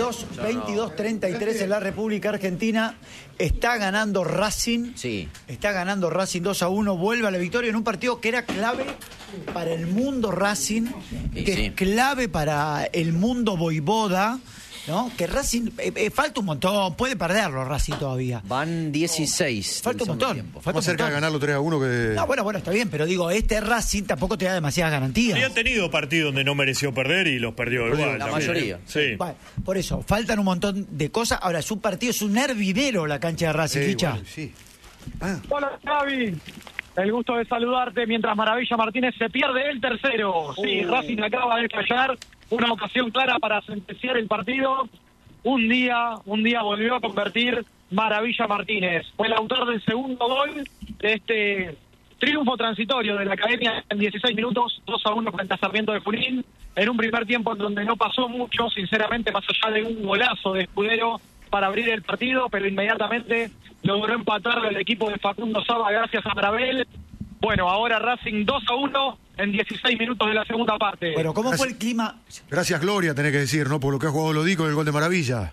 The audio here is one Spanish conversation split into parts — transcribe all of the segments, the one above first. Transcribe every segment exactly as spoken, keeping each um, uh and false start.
veintidós, veintidós treinta y tres en la República Argentina. Está ganando Racing. Sí. Está ganando Racing dos a uno. Vuelve a la victoria en un partido que era clave para el mundo Racing, Sí, que sí. es clave para el mundo Voivoda, ¿no? Que Racing, eh, eh, falta un montón, puede perderlo Racing todavía. Van dieciséis. Falta un montón. Falta Más un cerca de montón. ganarlo tres a uno que... No, bueno, bueno, está bien, pero digo, este Racing tampoco te da demasiadas garantías. Y han tenido partidos donde no mereció perder y los perdió igual. La también. mayoría. Sí. Bueno, por eso, faltan un montón de cosas. Ahora, es un partido, es un hervidero la cancha de Racing, Sí, Licha. bueno, sí. Ah, Hola, Xavi. El gusto de saludarte mientras Maravilla Martínez se pierde el tercero. Sí, Racing acaba de fallar. Una ocasión clara para sentenciar el partido. Un día, un día volvió a convertir Maravilla Martínez. Fue el autor del segundo gol de este triunfo transitorio de la Academia en dieciséis minutos, dos a uno frente a Sarmiento de Junín. En un primer tiempo en donde no pasó mucho, sinceramente, más allá de un golazo de Escudero para abrir el partido, pero inmediatamente logró empatar el equipo de Facundo Saba gracias a Marabel. Bueno, ahora Racing dos a uno en dieciséis minutos de la segunda parte. Bueno, ¿cómo Gracias. fue el clima? gracias, Gloria, tenés que decir, ¿no? Por lo que ha jugado Lodico en el gol de Maravilla.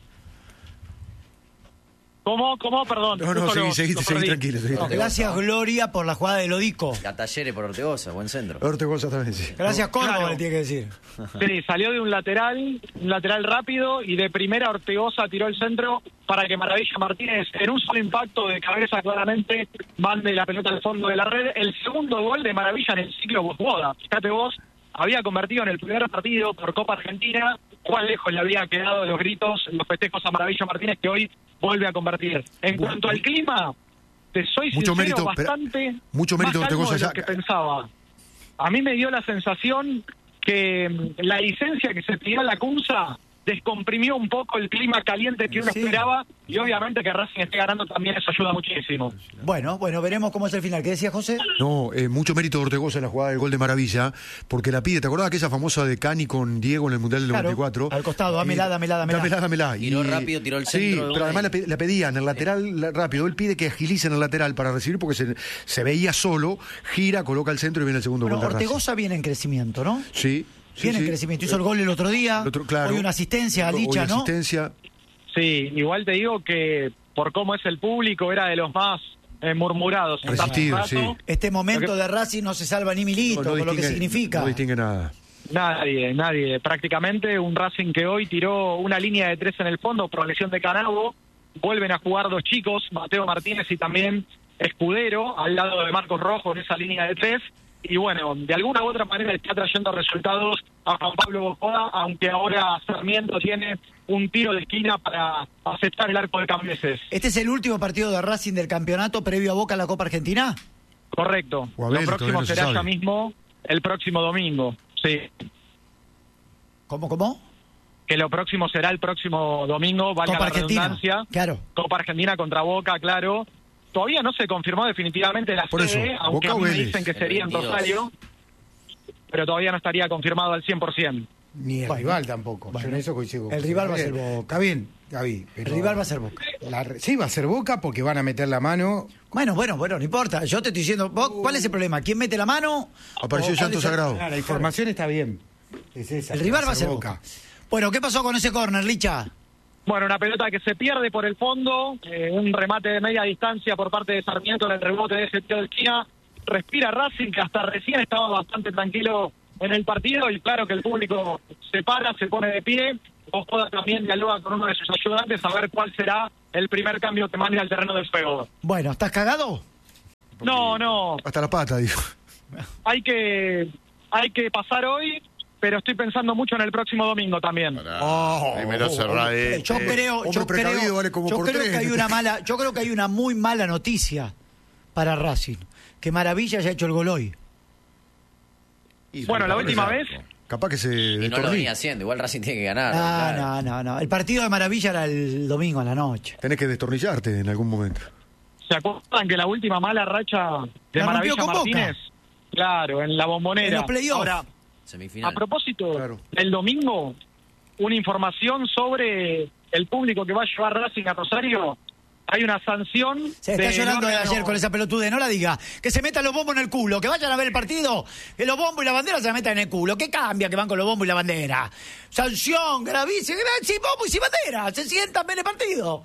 ¿Cómo? ¿Cómo? Perdón. No, no, justo seguí, lo- seguí, lo seguí perdí. tranquilo. Seguí No, tranquilo. gracias, Gloria, por la jugada de Lodico. La Talleres por Ortegoza, buen centro. Ortegoza también, sí. Gracias, Córdoba, Claro. le tiene que decir. Sí, salió de un lateral, un lateral rápido, y de primera Ortegoza tiró el centro para que Maravilla Martínez, en un solo impacto de cabeza claramente, mande la pelota al fondo de la red. El segundo gol de Maravilla en el ciclo Voivoda. Fíjate vos, había convertido en el primer partido por Copa Argentina. Cuán lejos le había quedado los gritos, los festejos a Maravilla Martínez, que hoy vuelve a convertir. En Bueno, cuanto al clima, te soy mucho sincero, mérito, pero- bastante mucho mérito más de calmo Ortegoza de lo ya. que pensaba. A mí me dio la sensación que mm, la licencia que se pidió a la Cunza descomprimió un poco el clima caliente que uno Sí. esperaba, y obviamente que Racing esté ganando también eso ayuda muchísimo. Bueno, bueno, veremos cómo es el final. ¿Qué decía José? No, eh, mucho mérito de Ortegoza en la jugada del gol de Maravilla, porque la pide. ¿Te acordás aquella famosa de Cani con Diego en el Mundial del Claro, noventa y cuatro? al costado, dámela, Y- dámela, dámela. Dámela, dámela. Tiró rápido, tiró el Sí, centro de pero una además y- la, pe- la pedían en el lateral la- rápido. Él pide que agilicen el lateral para recibir porque se, se veía solo, gira, coloca el centro y viene el segundo Bueno, gol de Racing. Ortegoza viene en crecimiento, ¿no? Sí. sí, Viene en sí. crecimiento. Hizo el gol el otro día. El otro, claro. Hoy una asistencia a Hoy Licha, ¿no? asistencia. Sí, igual te digo que por cómo es el público era de los más eh, murmurados. hasta hace Resistido, un rato. sí. Este momento Lo que- de Racing no se salva ni Milito, No, no con lo que distingue- significa. No distingue nada. Nadie, nadie. Prácticamente un Racing que hoy tiró una línea de tres en el fondo por lesión de Canabo. Vuelven a jugar dos chicos, Mateo Martínez y también Escudero, al lado de Marcos Rojo en esa línea de tres. Y bueno, de alguna u otra manera está trayendo resultados a Juan Pablo Voivoda, aunque ahora Sarmiento tiene un tiro de esquina para aceptar el arco de Cambeses. ¿Este es el último partido de Racing del campeonato previo a Boca en la Copa Argentina? Correcto. O a ver, Lo próximo todavía no se será ya sabe. mismo, el próximo domingo. Sí. ¿Cómo, cómo? Que lo próximo será el próximo domingo, valga Copa la Argentina. redundancia. Claro. Copa Argentina contra Boca, claro. Todavía no se confirmó definitivamente la Por sede, eso, aunque Boca a mí o me Vélez. dicen que El sería en veintidós. Rosario, pero todavía no estaría confirmado al cien por ciento. Ni el Bueno. rival tampoco. Bueno. Yo en eso coincido. con El José rival va a Javier. ser Boca. Está bien, Gaby. El pero rival va a ser Boca. la re- sí, va a ser Boca porque van a meter la mano. Bueno, bueno, bueno, no importa. Yo te estoy diciendo, ¿vos, ¿cuál es el problema? ¿Quién mete la mano? Apareció ¿O cuál Santo es el- Sagrado. Ah, la información está bien. Es esa, El rival va a ser Boca. Bueno, ¿qué pasó con ese córner, Licha? Bueno, una pelota que se pierde por el fondo, eh, un remate de media distancia por parte de Sarmiento en el rebote de ese tiro de esquina. Respira Racing, que hasta recién estaba bastante tranquilo en el partido, y claro que el público se para, se pone de pie. Voivoda también dialoga con uno de sus ayudantes a ver cuál será el primer cambio que mande al terreno del juego. Bueno, ¿estás cagado? No, no, Hasta la pata, dijo. hay que, hay que pasar hoy, pero estoy pensando mucho en el próximo domingo también. Oh, Primero cerrá Eh, yo este. creo, hombre yo precavido creo, vale como yo por creo tres. que hay una mala, yo creo que hay una muy mala noticia para Racing, que Maravilla haya hecho el gol hoy. Y Bueno, la capaz última que- vez, Capaz que se Y no lo destornilla. venía haciendo, igual Racing tiene que ganar. No, claro. no, no, no. El partido de Maravilla era el domingo a la noche. Tenés que destornillarte en algún momento. ¿se acuerdan que la última mala racha de La rompió Maravilla con Boca. Martínez? Claro, en la Bombonera. En los playoffs. Ahora, Semifinal. a propósito, Claro. el domingo, una información sobre el público que va a llevar Racing a Rosario. hay una sanción. Se está de llorando de órgano- ayer con esa pelotude, no la diga. Que se metan los bombos en el culo, que vayan a ver el partido, que los bombos y la bandera se la metan en el culo. ¿Qué cambia que van con los bombos y la bandera? Sanción gravísima, sin bombo y sin bandera, se sientan en el partido.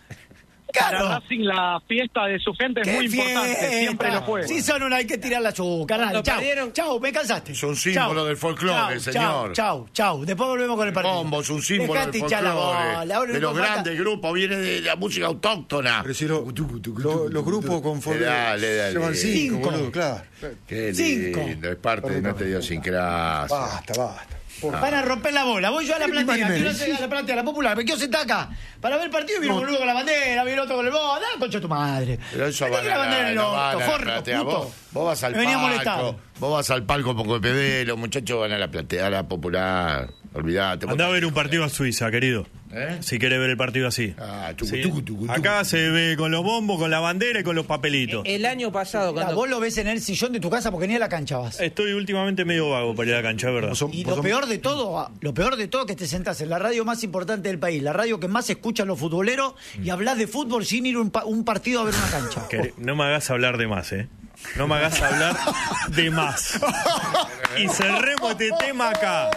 Para Claro. Racing la fiesta de su gente es ¡Qué muy importante, fiesta! siempre lo fue. Sí, son una, hay que tirar la azúcar. Dale, Cuando chau, perdieron- chau, me cansaste. Es un símbolo Chau, del folclore, chau, señor. Chau, chau, después volvemos con el partido. Bombo es un símbolo Dejate del hinchar la folclore, bola, ahora de no los falta- grandes grupos, viene de la música autóctona. Pero si lo- lo- los grupos con folclore Dale, dale. llevan cinco, Cinco. boludo, claro. Qué Cinco. lindo, es parte de nuestra idiosincrasia. Basta, basta. Van a romper la bola. Voy yo a la platea. Imagínate. Quiero hacer a la platea, la popular. Me quiero sentar acá. Para ver el partido, viene un boludo con la bandera, viene otro con el bola. Dale, concha de tu madre. Pero eso Metete van la a bandera la, en el no van orto, a la forro, platea. puto. Vos, vos vas al Me venía molestado. palco, vos vas al palco con P los muchachos van a la platea, a la popular. Olvídate. Andá a ver un partido a Suiza, querido. ¿Eh? Si querés ver el partido así. Ah, tucu, Sí. tucu, tucu, tucu. Acá se ve con los bombos, con la bandera y con los papelitos. El año pasado, Mira, cuando vos lo ves en el sillón de tu casa porque ni a la cancha vas. Estoy últimamente medio vago para ir a la cancha, es verdad. Vos sos- Y vos lo sos- peor de todo, lo peor de todo es que te sentás en la radio más importante del país, la radio que más escuchan los futboleros y hablas de fútbol sin ir a un, pa- un partido a ver una cancha. Queré- No me hagas hablar de más, ¿eh? No me hagas hablar de más. Y cerremos este tema acá.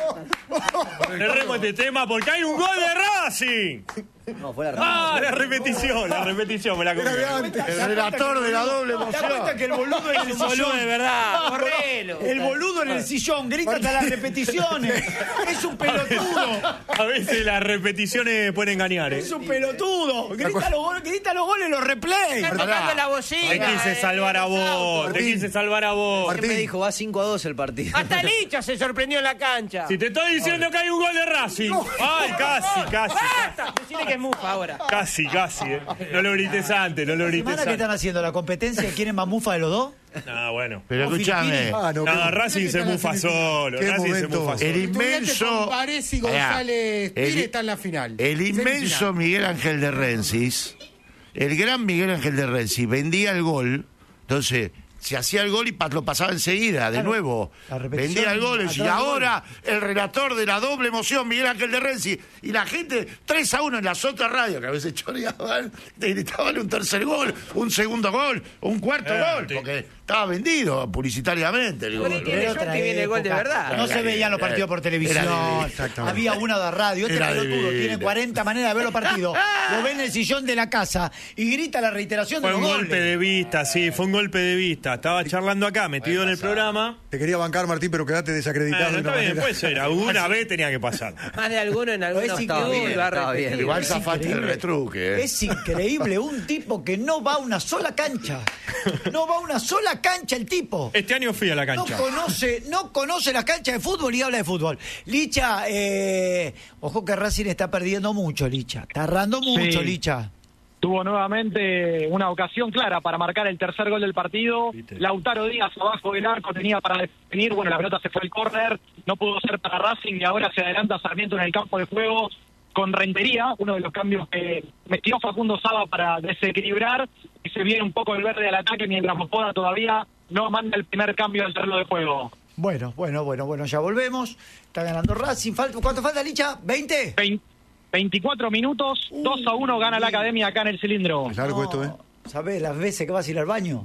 Cerremos este tema porque hay un gol de Racing. No, fue la Ah, la repetición, la repetición me la comí. El relator de la doble ¿Te das cuenta emoción. que el boludo en el sillón, de verdad, correlo. el boludo en el sillón grita hasta las repeticiones? Es un pelotudo. A veces las repeticiones pueden engañar, ¿eh? Es un pelotudo. Grita los goles, grita los goles en los replays. Está tocando la bocina. Te quise eh, salvar a vos, te Martín. quise salvar a vos. Martín. ¿Qué me dijo? Va cinco a dos el partido. Hasta Licha se sorprendió en la cancha. Si te estoy diciendo que hay un gol de Racing. Ay, casi, casi. ¡Basta! Decirle que es mufa ahora. Casi, casi, ¿eh? No lo grites antes, no lo grites ¿Semana que antes. están haciendo la competencia? ¿Quieren más mufa de los dos? No, bueno. Pero ¿O escúchame, Filippini? Ah, no, No, qué- Racing se mufa solo. Qué Racing se momento. mufa solo. el inmenso. Parece y Pará, González el- Pires está en la final. El inmenso Miguel Ángel de Rensis, el gran Miguel Ángel de Rensis, vendía el gol, entonces se hacía el gol y pa- lo pasaba enseguida, de Claro, nuevo. la repetición Vendía el gol y atrás del ahora el relator de la doble emoción, Miguel Ángel de Rensis, y la gente tres a uno en las otras radios, que a veces choreaban, te gritaban un tercer gol, un segundo gol, un cuarto Eh, gol, sí. porque estaba vendido publicitariamente el gol. Pero tiene Era suerte otra y viene el gol de época. verdad. No se veían los partidos por Era televisión. divino, exactamente. Había una de radio. Este Era pelotudo divino. tiene cuarenta maneras de ver los partidos. Lo ve en el sillón de la casa y grita la reiteración Fue de un los golpe goles. de vista, sí, fue un golpe de vista. Estaba charlando acá, metido en el programa. Te quería bancar, Martín, pero quedaste desacreditado. Bueno, de una está bien, manera. puede ser. Alguna vez tenía que pasar. Más de alguno en algunos Es Estaba bien, va a estaba bien. repetir. Igual Es zafaste el increíble. retruque, ¿eh? Es increíble, un tipo que no va a una sola cancha. No va a una sola cancha el tipo. Este año fui a la No cancha. conoce, no conoce la cancha de fútbol y habla de fútbol. Licha, eh, ojo que Racing está perdiendo mucho, Licha. Está errando mucho, Sí. Licha. Tuvo nuevamente una ocasión clara para marcar el tercer gol del partido. Viste. Lautaro Díaz abajo del arco tenía para definir. Bueno, la pelota se fue al córner. No pudo ser para Racing y ahora se adelanta Sarmiento en el campo de juego con Rentería. Uno de los cambios que metió Facundo Saba para desequilibrar. Y se viene un poco el verde al ataque mientras Mopoda todavía no manda el primer cambio del terreno de juego. Bueno, bueno, bueno, bueno, ya volvemos. Está ganando Racing. Falta- ¿Cuánto falta, Licha? ¿veinte? Vein- veinticuatro minutos, dos a uno gana la Academia acá en el cilindro. Es largo esto, ¿eh? ¿Sabés las veces que vas a ir al baño?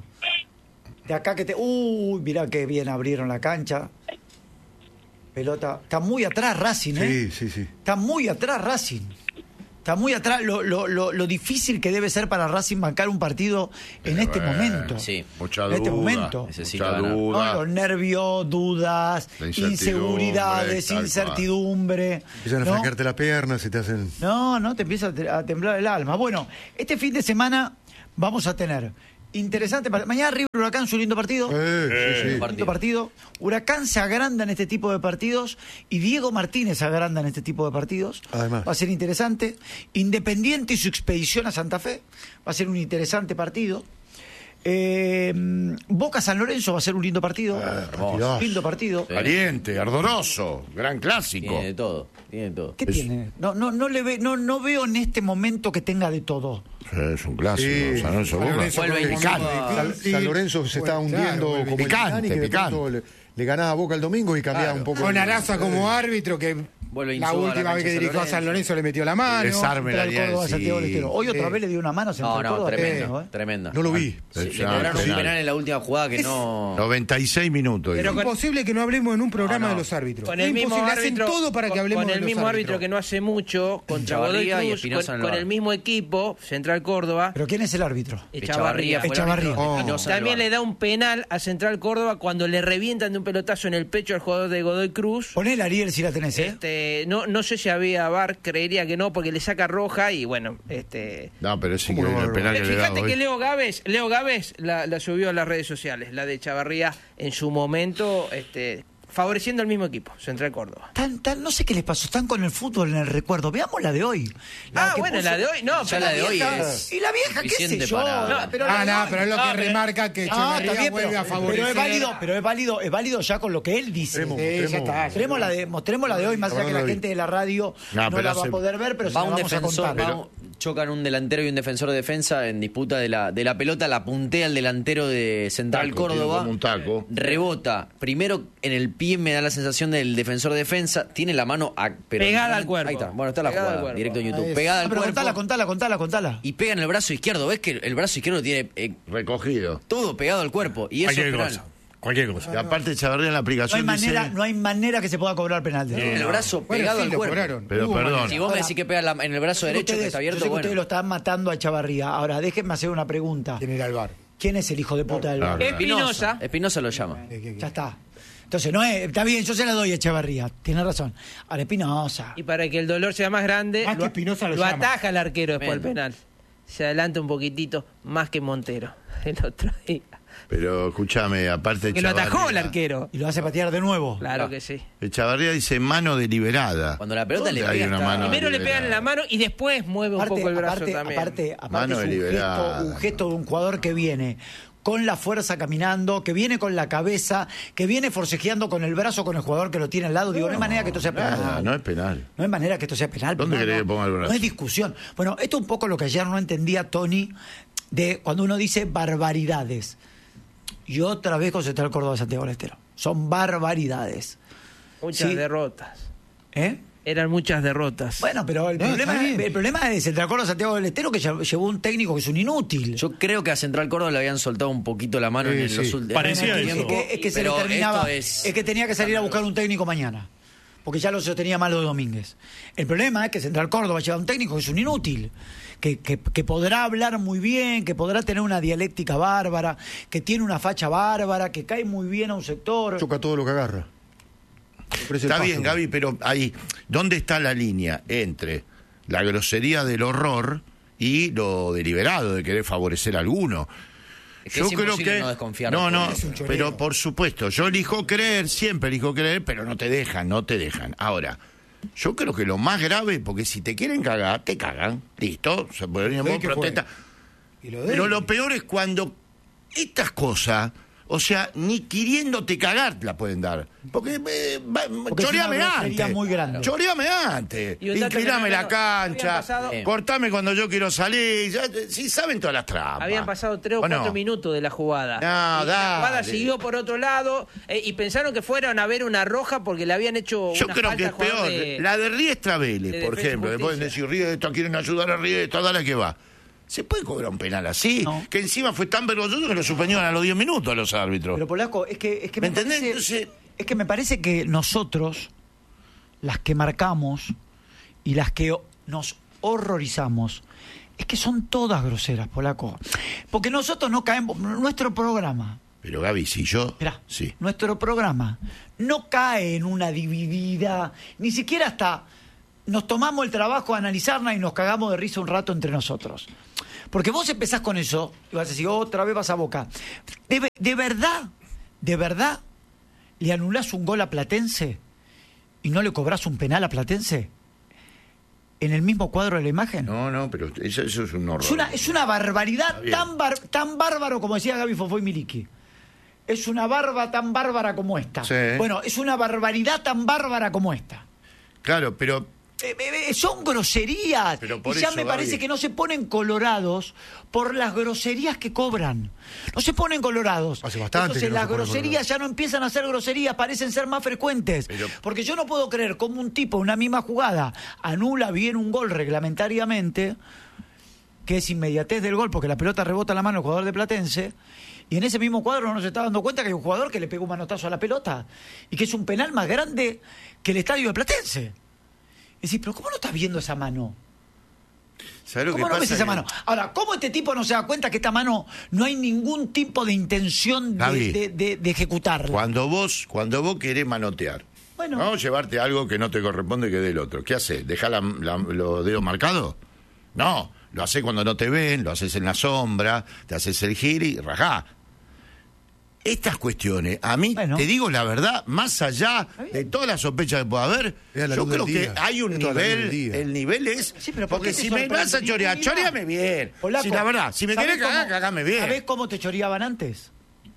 De acá que te... Uy, mirá qué bien abrieron la cancha. Pelota. Está muy atrás Racing, ¿eh? Sí, sí, sí. Está muy atrás Racing. Está muy atrás lo, lo, lo, lo difícil que debe ser para Racing bancar un partido en este bueno, momento. sí. Mucha en duda. este momento. Necesita Mucha ganar. duda. No, los nervios, dudas, La incertidumbre, inseguridades, tal cual. incertidumbre. Empiezan a ¿no? franquearte las piernas y te hacen... No, no, te empieza a te- a temblar el alma. Bueno, este fin de semana vamos a tener interesante. par- Mañana River Huracán, su lindo partido. Eh, sí, sí. Partido. Lindo partido. Huracán se agranda en este tipo de partidos y Diego Martínez se agranda en este tipo de partidos. Además. Va a ser interesante. Independiente y su expedición a Santa Fe. Va a ser un interesante partido. Eh, Boca San Lorenzo va a ser un lindo partido. partidazo. Lindo partido. Valiente, ardoroso, gran clásico. Tiene de todo, tiene de todo. ¿Qué tiene? No, no, no le ve, no, no veo en este momento que tenga de todo. Es un clásico. Sí. San Lorenzo San Boca. Lorenzo Fue el con- veinticinco. San, San Lorenzo se está Bueno, hundiendo claro, como picante, el Titanic y de picante. pronto le, le ganaba a Boca el domingo y cambiaba un poco. Con el- Araza como árbitro, que Vuelve La Insúa a última cancha vez que de dirigió a San Lorenzo le metió la mano. Desarme la Central Córdoba, alianza. Santiago del Estero. Hoy otra Sí. vez le dio una mano a Central No, no, Córdoba. tremenda, ¿eh? tremenda. No lo vi. Sí, le Penal, cobraron un penal. penal en la última jugada que no... noventa y seis minutos. Pero digo. es imposible que no hablemos en un programa No, no. de los árbitros. Con Es el mismo imposible, hacen árbitro, todo para que con- hablemos con de el los mismo árbitro árbitros. que no hace mucho contra Godoy Chavarría y Cruz, Espinosa con, en el con bar. el mismo equipo, Central Córdoba. ¿Pero quién es el árbitro? Echavarría. fue el Echavarría. árbitro, Oh. Espinosa en el También bar. le da un penal a Central Córdoba cuando le revientan de un pelotazo en el pecho al jugador de Godoy Cruz. Ponele Ariel si la tenés, ¿eh? Este, no, no sé si había V A R, creería que no, porque le saca roja y bueno, este. No, pero es ¿Cómo no va a increíble el haber? penal que le da Fíjate hoy. que Leo Gávez, Leo Gávez la, la subió a las redes sociales, la de Chavarría en su momento, este, favoreciendo al mismo equipo, Central Córdoba. Tan, tan, no sé qué les pasó, están con el fútbol en el recuerdo. Veamos la de hoy. La Ah, que bueno, puso- la de hoy, no, Ya pero la de hoy vieja- es... Y la vieja, qué sé suficiente yo. para- No, pero Ah, la no, de pero es lo no, que pero- remarca que Ah, Echeverría está bien, vuelve pero, a favorecer. pero es válido, pero es válido, es válido ya con lo que él dice. Mostremos, Sí, ya mostremos. está. Mostremos la de, mostremos la de hoy, más allá que la gente de la radio No, no, pero la va hace- a poder ver, pero se Va la un vamos a defensor, contar. va un- chocan un delantero y un defensor de defensa en disputa de la, de la pelota, la puntea al delantero de Central Taco, tiene Córdoba, como un taco. rebota, primero en el pie me da la sensación del defensor de defensa, tiene la mano a- pero Pegada al cuerpo. Ahí está, bueno, está la Pegada al jugada, cuerpo. directo en Ahí YouTube, es. pegada al Ah, pero cuerpo contala, contala, contala, contala. y pega en el brazo izquierdo, ves que el brazo izquierdo tiene eh, Recogido. todo pegado al cuerpo y eso es Cualquier penal. cosa. Cualquier cosa. Y aparte Chavarría en la No hay aplicación manera, dice... no hay manera que se pueda cobrar penal de El brazo Bueno, pegado sí, al lo cuerpo. cobraron. Pero Hubo perdón. manera. Si vos me decís que pega la- en el brazo Yo sé que derecho que ustedes- está yo abierto, sé que bueno. ustedes lo están matando a Chavarría. Ahora, déjenme hacer una pregunta. ¿Quién era el bar? ¿Quién es el hijo de puta del Claro. bar? Espinosa. Espinosa lo llama. Ya está. Entonces, no es, está bien, yo se la doy a Echevarría, tiene razón. Ahora, Espinosa. Y para que el dolor sea más grande, Más que lo, Espinosa lo lo llama. ataja el arquero después del Bien. penal. Se adelanta un poquitito, más que Montero el otro día. Pero escúchame, aparte Que lo atajó el Chavarría- arquero. Y lo hace patear de nuevo. Claro que sí. Chavarría dice mano deliberada. Cuando la pelota ¿Dónde le hay pega una hasta- mano Primero le deliberada? pegan en la mano y después mueve un Aparte, poco el brazo aparte, también. aparte, aparte Mano es un deliberada. gesto, un gesto de un jugador que viene con la fuerza caminando, que viene con la cabeza, que viene forcejeando con el brazo con el jugador que lo tiene al lado. Digo, no hay manera que esto sea penal. Nada, no es penal. No hay manera que esto sea penal. ¿Dónde penal, querés no. que ponga el brazo? No hay discusión. Bueno, esto es un poco lo que ayer no entendía Tony de cuando uno dice barbaridades. Y otra vez con Central Córdoba de Santiago del Estero. Son barbaridades. Muchas Sí. derrotas. ¿Eh? Eran muchas derrotas. Bueno, pero el, No, problema, está bien. el problema de Central Córdoba de Santiago del Estero que lle- llevó un técnico que es un inútil. Yo creo que a Central Córdoba le habían soltado un poquito la mano Sí, en sí. los últimos Parecía es, eso. que, es que se Pero le terminaba. esto Es... es- que tenía que salir a buscar un técnico mañana. Porque ya lo sostenía malo de Domínguez. El problema es que Central Córdoba lleva un técnico que es un inútil. Que, que, que podrá hablar muy bien, que podrá tener una dialéctica bárbara, que tiene una facha bárbara, que cae muy bien a un sector. Choca todo lo que agarra. Parece el Está pasto. bien, Gaby, pero ahí, ¿dónde está la línea entre la grosería del horror y lo deliberado de querer favorecer a alguno? Es que es imposible no desconfiar de no, no, Es un choreo. pero por supuesto, yo elijo creer, siempre elijo creer, pero no te dejan, no te dejan. Ahora, yo creo que lo más grave, porque si te quieren cagar, te cagan, listo, se ponen ¿De en qué fue? protesta. Y lo de Pero él. lo peor es cuando estas cosas, o sea, ni queriéndote cagar la pueden dar. Porque, eh, va- Porque es choreame una grosería antes. muy grande. Choreame antes. Y un dato Incliname que la no- cancha. habían pasado- Cortame cuando yo quiero salir. Ya, sí, saben todas las trampas. Habían pasado tres o ¿O no? cuatro minutos de la jugada. No, y la jugada dale. siguió por otro lado eh, y pensaron que fueron a ver una roja porque le habían hecho Yo una creo falta que es al jugador peor. de- La de Riestra Vélez, de por Defensa y ejemplo. Le pueden Justicia. decir, Riestra, quieren ayudar a Riestra, dale que va. ¿Se puede cobrar un penal así? No. Que encima fue tan vergonzoso que lo suspendieron a los diez minutos a los árbitros. Pero Polaco, es que, es que ¿Me me, entendés? parece, Entonces- es que me parece que nosotros, las que marcamos y las que o- nos horrorizamos, es que son todas groseras, Polaco. Porque nosotros no caemos, nuestro programa, Pero Gaby, si yo... mirá, Sí. nuestro programa no cae en una dividida, ni siquiera hasta nos tomamos el trabajo de analizarla y nos cagamos de risa un rato entre nosotros. Porque vos empezás con eso y vas a decir, otra vez vas a Boca. De, ve- de verdad, de verdad, ¿le anulás un gol a Platense y no le cobrás un penal a Platense? ¿En el mismo cuadro de la imagen? No, no, pero eso, eso es un horror. Es una, es una barbaridad bien. tan, bar- tan bárbaro como decía Gaby Fofoy Miliki. Es una barba tan bárbara como esta. Sí. Bueno, es una barbaridad tan bárbara como esta. Claro, pero Eh, eh, eh, son groserías. Pero por y ya eso, me parece Gaby. que no se ponen colorados por las groserías que cobran. No se ponen colorados. Hace bastante que Entonces no las se ponen groserías colorados. ya no empiezan a ser groserías, parecen ser más frecuentes. Pero- Porque yo no puedo creer cómo un tipo, una misma jugada, anula bien un gol reglamentariamente, que es inmediatez del gol, porque la pelota rebota en la mano del jugador de Platense, y en ese mismo cuadro no se está dando cuenta que hay un jugador que le pegó un manotazo a la pelota, y que es un penal más grande que el estadio de Platense. Es decir, pero ¿cómo no estás viendo esa mano? ¿Sabés lo que ¿Cómo no pasa? ves esa Que- mano? Ahora, ¿cómo este tipo no se da cuenta que esta mano no hay ningún tipo de intención de, Gaby, de, de- de ejecutarla? Cuando vos, cuando vos querés manotear, Bueno. ¿no? Llevarte algo que no te corresponde que dé el otro. ¿Qué haces? ¿Dejás la- la- los dedos marcados? No, lo haces cuando no te ven, lo haces en la sombra, te haces el giri y rajá. Estas cuestiones, a mí, Bueno. te digo la verdad, más allá de todas las sospechas que pueda haber, Es a la yo luz creo del que día. hay un Es toda la luz del nivel, día. el nivel es... Sí, pero ¿por porque qué te si me sorprende? vas a chorear, Mira, choreame bien. Polaco, Si la verdad, si me ¿sabés querés cagar, cómo- cagame bien. ¿Sabés cómo te choreaban antes?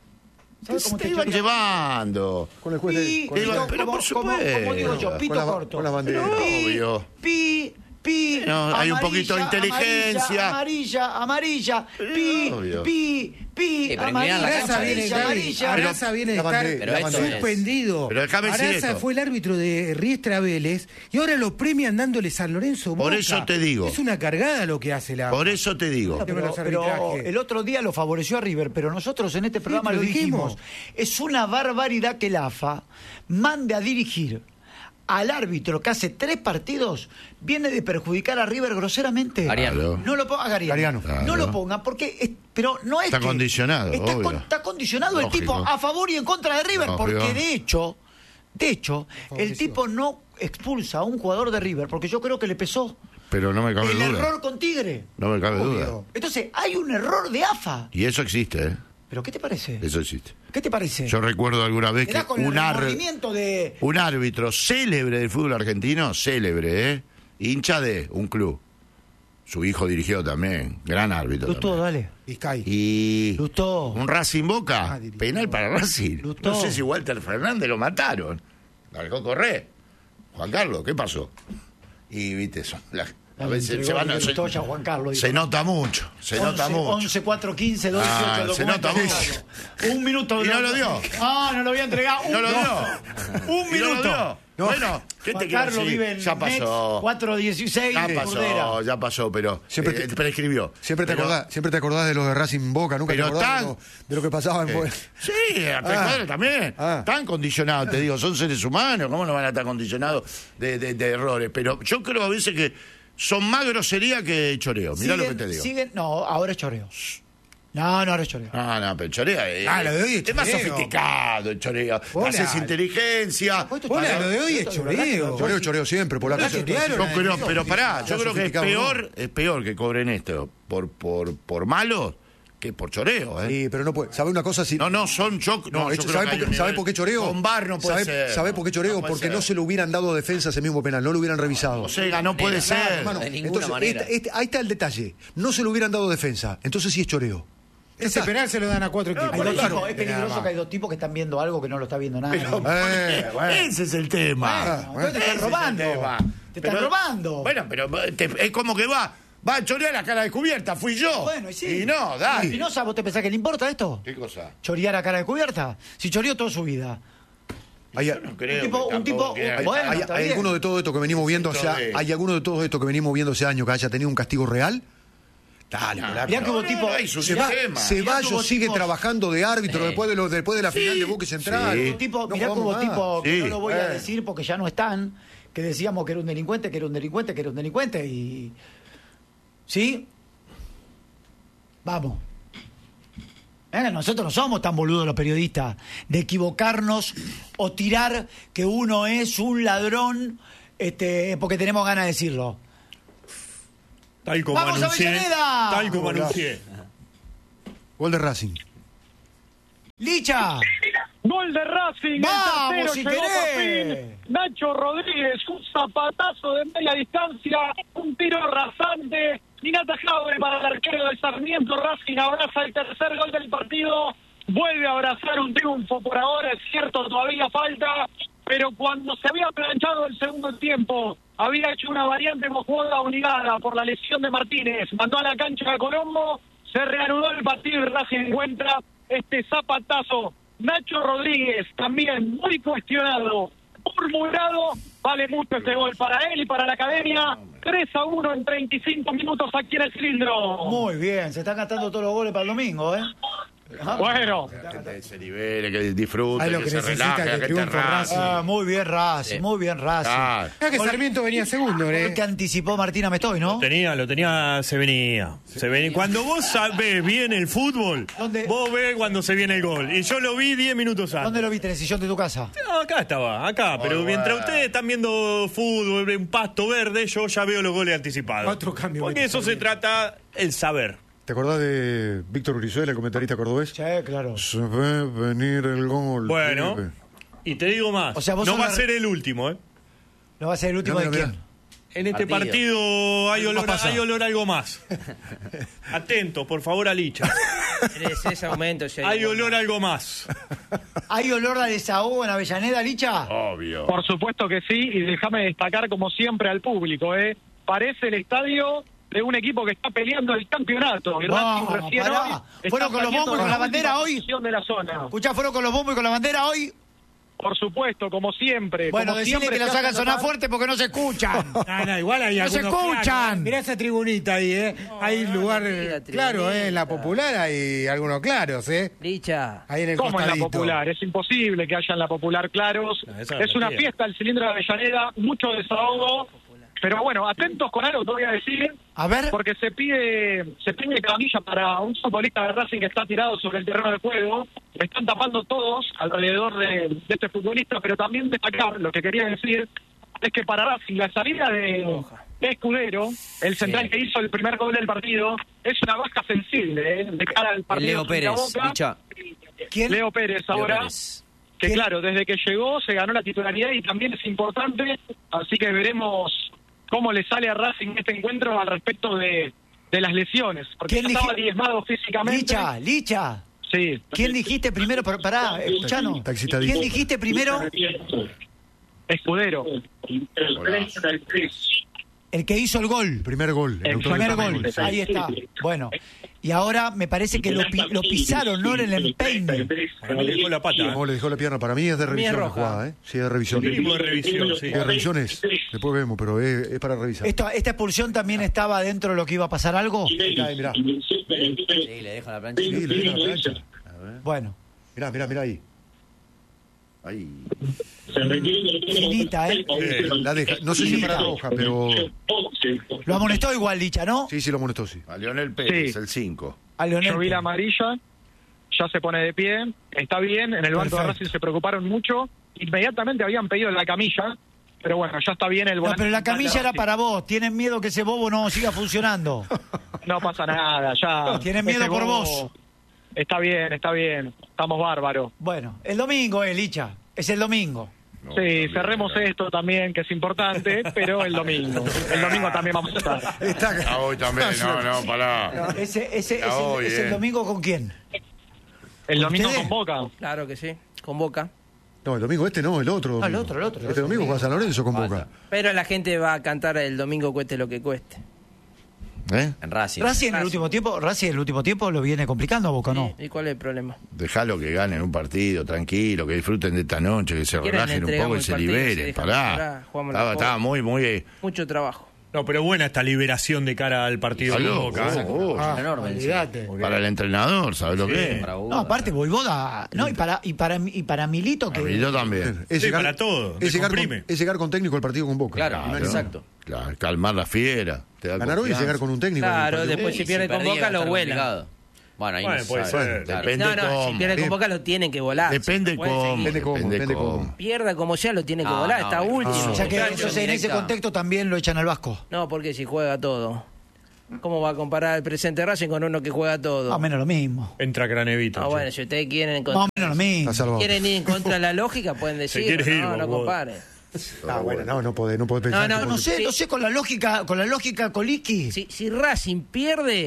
¿Sabés Se cómo te te iban choreaban? llevando. Con el juez de- Pi, con el- pito, pero como, por como- supuesto. como digo yo, pito Con la- corto. con las banderas. Pi, Obvio. Pi, pi, No, hay un poquito de amarilla, inteligencia. Amarilla, amarilla, pi, Obvio. pi, pi, Sí, pero amarilla, inclinan la Araza cancha, viene, amarilla, Gaby, amarilla. Araza viene de la estar bandera, Pero la esto es- suspendido. Pero déjame decir Araza esto. fue el árbitro de Riestra Vélez y ahora lo premian dándole San Lorenzo Por Boca. eso te digo. Es una cargada lo que hace la... Por eso te digo. Tema de Pero, los pero arbitrajes. el otro día lo favoreció a River, pero nosotros en este programa pero lo dijimos. dijimos. Es una barbaridad que el A F A mande a dirigir al árbitro que hace tres partidos, viene de perjudicar a River groseramente. Ariano. No lo ponga Gariano. Gariano. No Claro. lo ponga porque es- pero no es Está que- condicionado, Está, obvio. con- está condicionado el Lógico. tipo a favor y en contra de River, Lógico. porque de hecho, de hecho, el Favoreció. tipo no expulsa a un jugador de River porque yo creo que le pesó Pero no me cabe el duda. error con Tigre. No me cabe Obvio. duda. Entonces, hay un error de A F A. Y eso existe, ¿eh? ¿Pero qué te parece? Eso existe. ¿Qué te parece? Yo recuerdo alguna vez Te que da con el un, ar- remordimiento de... un árbitro célebre del fútbol argentino, célebre, ¿eh? Hincha de un club. Su hijo dirigió también, gran árbitro. Lustó, también. dale. Vizcay. Y Lustó. un Racing Boca, Ah, dirigió. penal para Racing. Lustó. No sé si Walter Fernández lo mataron. Lo dejó correr. Juan Carlos, ¿qué pasó? Y viste, son la- a Dale, veces entregó se van el a- se, Bertoya a Juan Carlos, se dijo. nota mucho, se nota once, mucho. once, cuatro, quince, dos, Ah, dieciocho, se documento nota entregado. Un minuto. ¿Y no lo dio? Ah, no lo voy a entregar. Un, ¿No lo no. dio? Un ¿Y no lo minuto. dio? Bueno, ¿qué Juan te quiero Carlos decir? vive en Ya pasó. cuatro dieciséis Ya de pasó, Cordera. ya pasó, pero Siempre eh, te- prescribió. Siempre te, Pero- acordás, siempre te acordás de los de Racing Boca, nunca te Pero acordás de tan- lo, de lo que pasaba en Eh, Boca. sí, a tres Ah. cuadras también. Ah. Están condicionados, te digo, son seres humanos, ¿cómo no van a estar condicionados de, de- de errores? Pero yo creo a veces que son más grosería que choreo. Mirá lo que Siguen- te digo. siguen- no, ahora es choreo. No, no, ahora es choreo. No, no, pero chorea es, Ah, lo de hoy es es más choreo. sofisticado el choreo. Hola. Haces inteligencia. Hola, lo de hoy es choreo. Choreo, choreo siempre, por la Hola, chorearon. Yo creo, pero pará, yo Ya creo que es sofisticado, peor, es peor que cobren esto por por por malo que por choreo, ¿eh? Sí, pero no puede. ¿Sabe una cosa? Si, No, no, son yo, no, No, yo esto- creo ¿sabe, que hay por un qué, ¿sabe nivel- por qué choreo? Con bar no puede ¿Sabe, ser. ¿Sabe por qué choreo? No puede Porque ser. no se lo hubieran dado defensa a ese mismo penal, no lo hubieran revisado. O sea, no puede ser. Hermano, de ninguna entonces, manera. este- este- ahí está el detalle. No se lo hubieran dado defensa, entonces sí es choreo. Ese penal se lo dan a cuatro equipos. Hay dos Claro. tipos, es peligroso que hay dos tipos que están viendo algo que no lo está viendo nadie. Pero, Eh, bueno. ese es el tema. Bueno, entonces te están Ese es el robando. tema. Te están Pero- robando. Bueno, pero te- es como que va, va a chorear la cara descubierta, fui yo. Bueno, y sí. Y no, dale. Espinosa, ¿vos te pensás que le importa esto? ¿Qué cosa? ¿Chorear a cara descubierta? Si choreó toda su vida. Hay, No creo Un tipo- que un tipo- tampoco quiera- hay- Bueno, hay- está hay bien. alguno de todo esto que venimos viendo, o sea, Choreo. hay alguno de todo esto que venimos viendo ese año que haya tenido un castigo real. Dale, No, Polaco. Mirá que hubo no, tipo- no, hay su Se va, sistema. Ceballos hubo sigue tipos- trabajando de árbitro después de lo, después de la final de Boca y Central. Sí. Un tipo, No mirá que hubo jugamos más. tipo, que Sí. no lo voy a Eh. decir porque ya no están, que decíamos que era un delincuente, que era un delincuente, que era un delincuente y... ¿Sí? Vamos. Venga, nosotros no somos tan boludos los periodistas de equivocarnos o tirar que uno es un ladrón este, porque tenemos ganas de decirlo. Tal como ¡Vamos, anuncié. Avellaneda! Tal como anuncié. Gol de Racing. ¡Licha! Gol de Racing, ¡Vamos, el si tercero llegó por querés! fin. Nacho Rodríguez, un zapatazo de media distancia, un tiro rasante, inatajable para el arquero del Sarmiento. Racing abraza el tercer gol del partido, vuelve a abrazar un triunfo por ahora, es cierto, todavía falta, pero cuando se había planchado el segundo tiempo, había hecho una variante jugada obligada por la lesión de Martínez, mandó a la cancha a Colombo, se reanudó el partido y Racing encuentra este zapatazo. Nacho Rodríguez, también muy cuestionado, murmurado, vale mucho este gol para él y para la academia. tres a uno en treinta y cinco minutos aquí en el cilindro. Muy bien, se están gastando todos los goles para el domingo, ¿eh? Ajá. Bueno, Que se libere, que disfrute, Ay, lo que, que se necesita relaje, que que te triunfe raje. Ah, muy bien Racing, Sí. muy bien Racing. Ah, Mirá que Sarmiento venía segundo, ¿eh? El que anticipó Martina Mestoy, ¿no? Lo tenía, lo tenía, se venía. Se venía. Cuando vos sabés bien el fútbol, ¿Dónde? vos ves cuando se viene el gol. Y yo lo vi diez minutos antes. ¿Dónde lo viste? ¿En el sillón de tu casa? No, acá estaba, acá. Pero mientras bueno. ustedes están viendo fútbol, un pasto verde, yo ya veo los goles anticipados. Cuatro cambios, Porque Beto, eso se trata el saber. ¿Te acordás de Víctor Urizuela, el comentarista cordobés? Sí, claro. Se ve venir el gol. Bueno, pibe. y te digo más. O sea, vos no sos va a la- ser el último, ¿eh? ¿No va a ser el último Mirá, de mirá, quién? En este Partido. partido hay ¿Qué olor, pasa? hay olor a algo más. Atento, por favor, a Licha. Ese ese aumento. Si Hay olor a algo más. ¿Hay olor a desahogo en Avellaneda, Licha? obvio. por supuesto que sí, y déjame destacar como siempre al público, ¿eh? Parece el estadio de un equipo que está peleando el campeonato. Y Vamos, Racing recién pará. hoy está ¿Fueron con los saliendo bombos y de con la bandera última hoy? posición de la zona. ¿Escuchá, fueron con los bombos y con la bandera hoy? Por supuesto, como siempre. Bueno, como decirle siempre que se los hagan hace sonar notar. fuerte porque no se escuchan. No, no, igual hay No se algunos escuchan. claros, ¿eh? Mirá esa tribunita ahí, ¿eh? hay lugar mira, eh, tribunita. claro, ¿eh? En la popular hay algunos claros, ¿eh? Licha. Ahí en el ¿Cómo en la costadito. popular? Es imposible que haya en la popular claros. No, esa es Es una mentira. fiesta el cilindro de Avellaneda, mucho desahogo. Pero bueno, atentos con algo que voy a decir, A ver, porque se pide se pide camilla para un futbolista de Racing que está tirado sobre el terreno de juego. Le están tapando todos alrededor de, de este futbolista, pero también destacar, lo que quería decir, es que para Racing la salida de, de Escudero, el central que hizo el primer gol del partido, es una baja sensible, ¿eh? De cara al El partido Leo frente a Pérez, Boca. Licha. ¿quién? Leo Pérez Leo ahora, Pérez. que ¿Quién? claro, desde que llegó se ganó la titularidad y también es importante, así que veremos cómo le sale a Racing este encuentro al respecto de, de las lesiones, porque ¿Quién ya estaba dije- diezmado físicamente. Licha, Licha. Sí. ¿Quién dijiste primero? Pero pará, escuchanos. Está excitadísimo. ¿Quién dijiste primero? Escudero. El que hizo el gol. El primer gol. El autor del Primer gol. gol, sí. Ahí está. Bueno. Y ahora me parece que lo, pi- lo pisaron, no en el empeine. Para mí le dejó la pata. No, le dejó la pierna. Para mí es de mí es revisión la roja. jugada, ¿eh? Sí, es de revisión. Mínimo de revisión, sí. De revisiones. Después vemos, pero es, es para revisar. Esto, ¿Esta expulsión también estaba dentro de lo que iba a pasar algo? Mirá, mirá. Sí, le deja la plancha. Sí, le deja la plancha. Bueno. Mirá, mirá, mirá ahí. Ahí. Finita, ¿eh? Eh, la deja. No sé si para roja, pero. Lo amonestó igual, Licha, ¿no? Sí, sí, lo amonestó, sí. A Leonel Pérez, Sí. el cinco. A Leonel. Yo vi la amarilla, ya se pone de pie, está bien, en el banco de Perfecto. Racing se preocuparon mucho, inmediatamente habían pedido la camilla, pero bueno, ya está bien el No, volante pero la central de camilla era Racing. para vos. Tienen miedo que ese bobo no siga funcionando. No pasa nada, ya. Tienen miedo ese por bobo- vos. Está bien, está bien, estamos bárbaros. Bueno, el domingo, eh, Licha. Es el domingo. No, Sí, también, cerremos acá. esto también, que es importante, pero el domingo. El domingo también vamos a estar. Está Ah, hoy también, no, no, pará. Ese, ese, Ya es, el, voy, es el eh. domingo con quién. El domingo ¿Ustedes? con Boca. Claro que sí. Con Boca. No, el domingo este no, el otro. No, el domingo. otro, el otro, el Este otro domingo juega San Lorenzo con Falta. Boca. Pero la gente va a cantar el domingo cueste lo que cueste. ¿Eh? En Racing. Racing en el Racing. último tiempo, Racing en el último tiempo lo viene complicando a Boca, ¿no? ¿Y cuál es el problema? Dejalo que ganen un partido, tranquilo, que disfruten de esta noche, que se Si quieren, relajen un entregamos poco y el se partido, se liberen. dejan Pará. jugar, jugamos la Estaba, Copa. estaba muy, muy. Mucho trabajo. No, pero buena esta liberación de cara al partido de Aló, Boca. ¿eh? oh, oh. Ah, enorme, sí. olvídate. Para el entrenador, ¿sabes lo Sí. que es? Para Boca. No, aparte, Voivoda. No, y para, y para, y para Milito que. Y yo también. Es Sí, para todo, Es llegar, con, descomprime. es llegar con técnico al partido con Boca. Claro, Claro. exacto. Claro, calmar la fiera. Te da Ganar hoy es confianza. llegar con un técnico. al Claro, partido. después si Sí, pierde con perdía, Boca va a lo estar vuelan. complicado. Bueno, ahí Bueno, no puede se sabe. ser. Claro. Depende No, no, si cómo. pierde con Bien. Boca lo tienen que volar. Depende No puede cómo. seguir. Depende cómo, depende cómo. Pierda como sea, lo tiene que No, volar. no, Está no. último. O sea que Claro, entonces en ese directa. contexto también lo echan al Vasco. No, porque si juega todo. ¿Cómo va a comparar el presente Racing con uno que juega todo? Más o menos lo mismo. Entra Cranevito. Ah, che. bueno, si ustedes quieren, Más o menos lo mismo. Está salvado. quieren ir en contra de la lógica, pueden decir. quiere ir, No, no vos. comparen. Ah, bueno, no, no podés, no podés pensar. No, no, que No podés- sé, no sé, con la lógica, con la lógica Coliki. Si, si Racing pierde,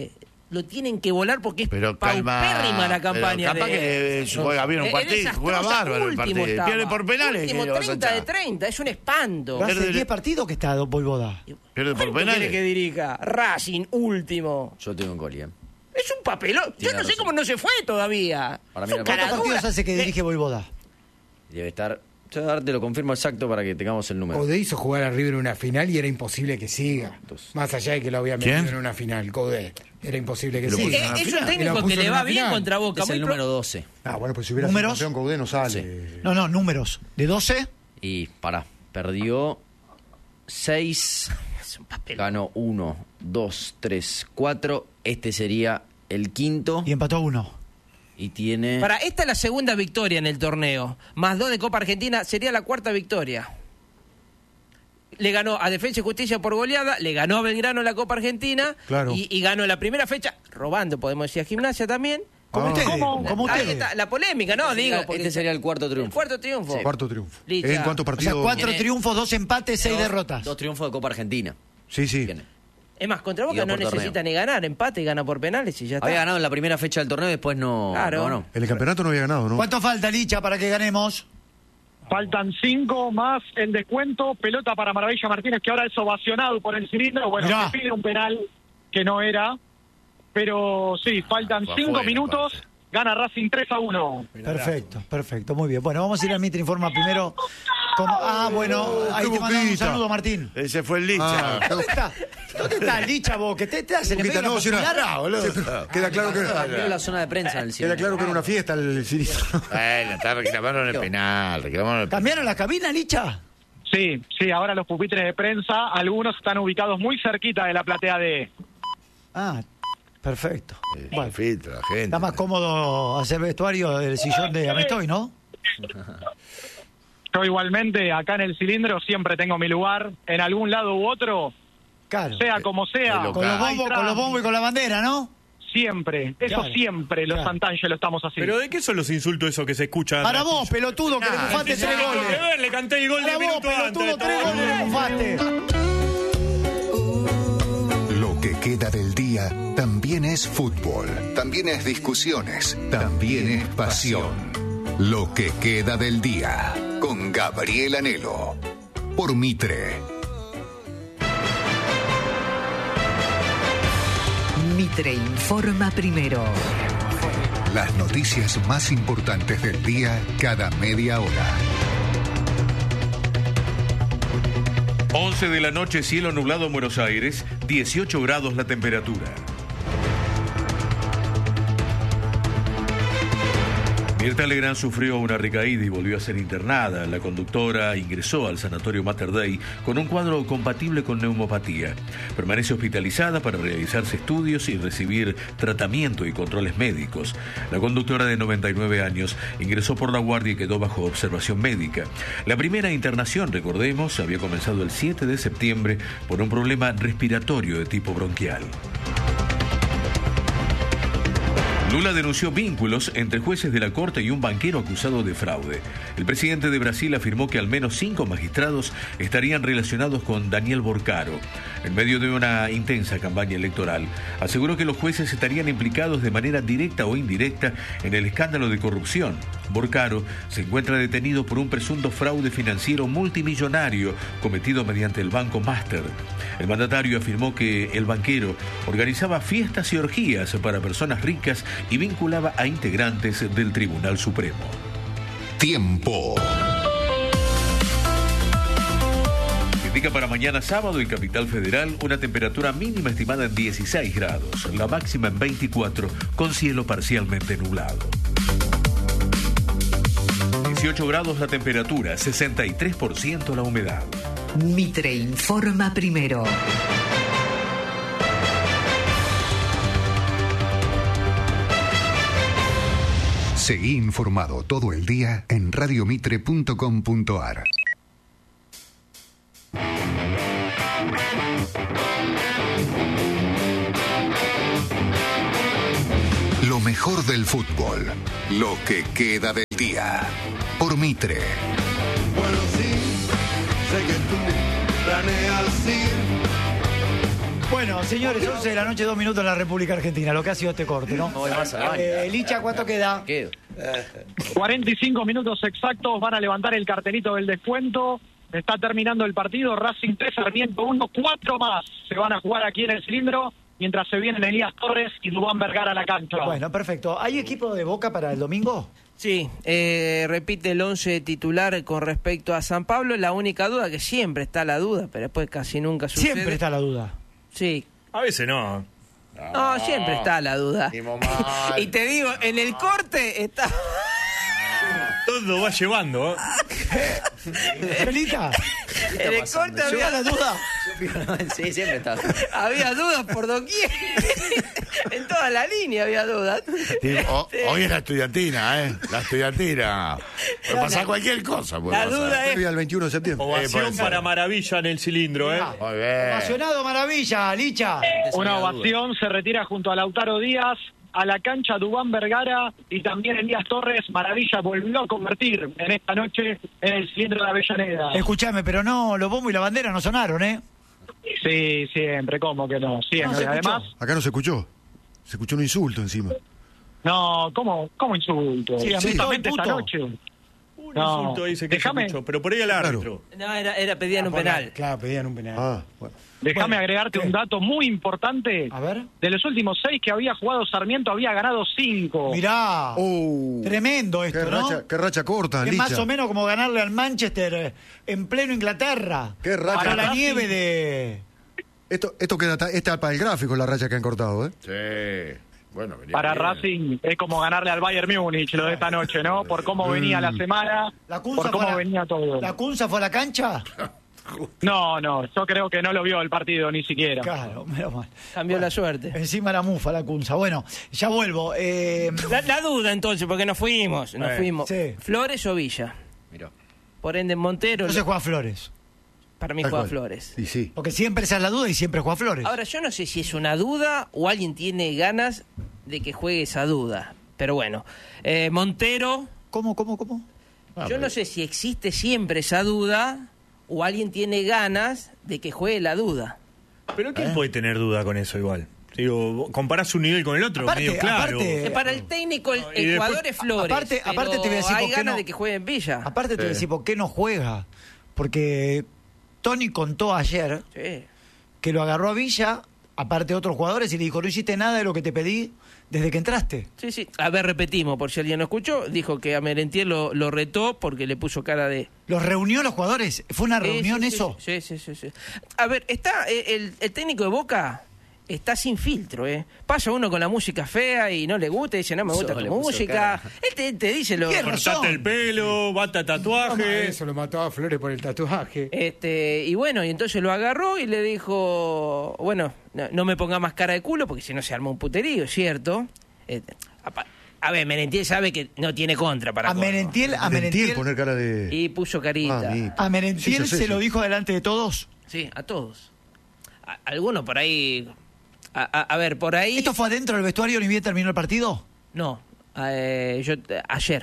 lo tienen que volar porque es Pero calma, paupérrima la campaña. pero capaz de, que se juega bien un es partido, desastrosa. juega bárbaro el Último partido. estaba. Pierde por penales, Último, ¿qué le vas a treinta de echar? treinta, es un espanto. Hace Pierde- diez partidos que está Voivoda. Pierde por ¿Cuánto quiere penales. que dirija? Racing, último. Yo tengo un gol, ¿eh? Es un papelón. Yo Tiene no sé razón. cómo no se fue todavía. Para mí Es la- un ¿Cuántos caradura. partidos hace que Eh, dirige Voivoda? Debe estar. Yo ahora te lo confirmo exacto para que tengamos el número. Codé hizo jugar a River en una final y era imposible que siga. Dos. Más allá de que lo había metido ¿Quién? en una final, Codé. Era imposible que Lo puso siga. en Eh, una es final. un Y técnico lo puso que en le una va bien final. contra Boca. Es muy el pro- número doce. Ah, bueno, pues si hubiera sido ¿Números? campeón Codé no sale. Sí. No, no, números. ¿De doce? Y pará, perdió seis, Es un papelón. ganó uno, dos, tres, cuatro. Este sería el quinto Y empató uno. y tiene. Para, esta es la segunda victoria en el torneo. Más dos de Copa Argentina, sería la cuarta victoria. Le ganó a Defensa y Justicia por goleada, le ganó a Belgrano en la Copa Argentina Claro. y, y ganó la primera fecha, robando, podemos decir, a Gimnasia también. Como Ah. ustedes. ¿Cómo? Como Ahí ustedes. está, la polémica, ¿no? Este Digo, sería- porque este sería el cuarto triunfo. El cuarto triunfo. Sí. Cuarto triunfo. Licha. ¿En cuántos O sea, partidos? cuatro Tiene- triunfos, dos empates, seis Dos- derrotas. Dos triunfos de Copa Argentina. Sí, sí. Tiene. Es más, contra Y Boca dos no por torneo. necesita ni ganar, empate y gana por penales y ya está. Había ganado en la primera fecha del torneo y después no. Claro. no ganó. En el campeonato no había ganado, ¿no? ¿Cuánto falta, Licha, para que ganemos? Faltan cinco más el descuento. Pelota para Maravilla Martínez, que ahora es ovacionado por el cilindro. Bueno, Mirá. se pide un penal que no era. Pero sí, faltan Fue cinco afuera, minutos. aparte. Gana Racing tres a uno. Perfecto, perfecto, muy bien. Bueno, vamos a ir al Mitre Informa primero. Como- Ah, bueno, ahí qué te mandamos un boquita. saludo, Martín. Ese fue el Licha. Ah, ¿Dónde está? ¿Dónde está Licha, vos? Que te, te hacen en Boquita, medio no, si era- popular. Ah, boludo. Queda claro que Cambió la zona de prensa en el cine. queda claro que era una fiesta el sinistro. Bueno, está reclamaron el penal, reclamaron el penal. ¿Cambiaron la cabina, Licha? Sí, sí, ahora los pupitres de prensa, algunos están ubicados muy cerquita de la platea D. Ah, perfecto. Eh, Bueno, filtro, la gente. está más cómodo hacer vestuario del sillón de Amestoy, ¿no? Yo igualmente, acá en el cilindro, siempre tengo mi lugar, en algún lado u otro, Claro. sea como sea. qué Con los bombos, Ahí con los bombos y con la bandera, ¿no? Siempre, eso Claro, siempre, los claro. Santangelo lo estamos así. Pero ¿de qué son los insultos esos que se escuchan? Para vos, pelotudo, que le bufaste tres goles. Le canté el gol Para de vos, minuto pelotudo, antes. tres goles le bufaste. Lo que queda del día también es fútbol, también es discusiones, también es pasión. Lo que queda del día con Gabriel Anhelo por Mitre. Mitre informa primero. Las noticias más importantes del día cada media hora. once de la noche, cielo nublado en Buenos Aires, dieciocho grados la temperatura. Mirta Legrand sufrió una recaída y volvió a ser internada. La conductora ingresó al sanatorio Mater Dei con un cuadro compatible con neumopatía. Permanece hospitalizada para realizarse estudios y recibir tratamiento y controles médicos. La conductora de noventa y nueve años ingresó por la guardia y quedó bajo observación médica. La primera internación, recordemos, había comenzado el siete de septiembre por un problema respiratorio de tipo bronquial. Lula denunció vínculos entre jueces de la Corte y un banquero acusado de fraude. El presidente de Brasil afirmó que al menos cinco magistrados estarían relacionados con Daniel Borcaro. En medio de una intensa campaña electoral, aseguró que los jueces estarían implicados de manera directa o indirecta en el escándalo de corrupción. Borcaro se encuentra detenido por un presunto fraude financiero multimillonario cometido mediante el Banco Master. El mandatario afirmó que el banquero organizaba fiestas y orgías para personas ricas y vinculaba a integrantes del Tribunal Supremo. Tiempo. Indica para mañana sábado en Capital Federal una temperatura mínima estimada en dieciséis grados, la máxima en veinticuatro, con cielo parcialmente nublado. dieciocho grados la temperatura, sesenta y tres por ciento la humedad. Mitre informa primero. Seguí informado todo el día en radiomitre punto com punto ar. Lo mejor del fútbol, lo que queda del día, por Mitre. Bueno, sí, sé que tú planeas ir. Bueno, señores, once de la noche, dos minutos en la República Argentina, lo que ha sido este corte, ¿no? No voy más a baño. Eh, Licha, ¿cuánto queda? Quedo. cuarenta y cinco minutos exactos, van a levantar el cartelito del descuento. Está terminando el partido, Racing tres, Sarmiento uno, cuatro más se van a jugar aquí en el cilindro, mientras se vienen Elías Torres y Dubán Vergara a la cancha. Bueno, perfecto. ¿Hay equipo de Boca para el domingo? Sí, eh, repite el once titular con respecto a San Pablo. La única duda, que siempre está la duda, pero después casi nunca sucede. Siempre está la duda. Sí. A veces no. No, siempre está la duda. Y te digo, en el corte está... Todo va llevando, ¿eh? Felita, En el corte había la duda. Sí, siempre está. Había dudas por doquier. En toda la línea había dudas. Sí, o- hoy es la estudiantina, ¿eh? La estudiantina. Puede pasar cualquier cosa. Puede La pasar. duda es... Previa al veintiuno de septiembre. Eh, puede Ovación ser. para Maravilla en el cilindro, ¿eh? Muy bien. Apasionado, maravilla, Licha. Una ovación, se retira junto a Lautaro Díaz, a la cancha Dubán Vergara y también Elías Torres. Maravilla volvió a convertir en esta noche en el cilindro de Avellaneda. Escuchame, pero no, los bombos y la bandera no sonaron, ¿eh? Sí, siempre, ¿cómo que no? No Siempre. se escuchó. Además, Acá no se escuchó. Se escuchó un insulto encima. no, ¿cómo, cómo insulto? Sí, a mí Justamente todo el esta puto. noche. Un No, insulto dice que déjame- se escuchó, pero por ahí el árbitro. No, era, era pedían un penal. Claro, pedían un penal. Ah, bueno. Déjame Bueno, agregarte ¿qué? un dato muy importante. A ver. De los últimos seis que había jugado Sarmiento, había ganado cinco. Mirá. Oh, Tremendo qué esto, ¿no? racha, qué racha corta, Es Licha. más o menos como ganarle al Manchester eh, en pleno Inglaterra. Qué racha. Para la Racing. nieve de... Esto, esto queda ta- está para el gráfico la racha que han cortado, ¿eh? Sí. Bueno, venía Para bien. Racing es como ganarle al Bayern Múnich lo de esta noche, ¿no? Por cómo venía la semana, ¿La Cunza por fue cómo a la- venía todo. ¿La Cunza fue a la cancha? No, no, yo creo que no lo vio el partido ni siquiera. Claro, menos mal. Cambió la suerte. Encima la mufa, la Cunza. Bueno, ya vuelvo. Eh, La, la duda entonces, porque nos fuimos. Nos Eh, fuimos. sí. ¿Flores o Villa? Mirá. Por ende, Montero. no se juega Flores. Para mí Tal juega cual. Flores. Y sí. Porque siempre esa es la duda y siempre juega Flores. Ahora, yo no sé si es una duda o alguien tiene ganas de que juegue esa duda. Pero bueno, eh, Montero, ¿Cómo, cómo, cómo? Ah, yo pero- no sé si existe siempre esa duda o alguien tiene ganas de que juegue la duda. Pero ¿Eh? ¿quién puede tener duda con eso igual? Digo, comparás un nivel con el otro, Aparte- medio claro. aparte- Eh, para el técnico, el, y el después- jugador es Flores. aparte- pero aparte te voy a decir hay por qué ganas no- de que juegue en Villa. Aparte te voy a Sí. decir por qué no juega. Porque Tony contó ayer Sí. que lo agarró a Villa, aparte de otros jugadores, y le dijo, no hiciste nada de lo que te pedí desde que entraste. Sí, sí. A ver, repetimos, por si alguien no escuchó. Dijo que a Merentiel lo, lo retó porque le puso cara de... ¿Los reunió los jugadores? ¿Fue una Sí, reunión sí, sí, eso? Sí, sí, sí, sí. A ver, está eh, el, el técnico de Boca está sin filtro, ¿eh? Pasa uno con la música fea y no le gusta, dice, no me gusta Solo tu le puso música. cara. Él te, te dice lo... Tiene razón. Cortate el pelo, bata Toma, tatuaje. eso lo mató a Flores por el tatuaje. Este, y bueno, y entonces lo agarró y le dijo, bueno, no, no me ponga más cara de culo porque si no se arma un puterío, ¿cierto? Este, a, a ver, Merentiel sabe que no tiene contra para A Córdoba. Merentiel, a Merentiel Merentiel, poner cara de... Y puso carita. Ah, mi- a Merentiel Sí, yo sé, se sí. lo dijo delante de todos. Sí, a todos. A- algunos por ahí... A, a- a ver, por ahí... ¿Esto fue adentro del vestuario ni bien terminó el partido? No, eh, yo ayer.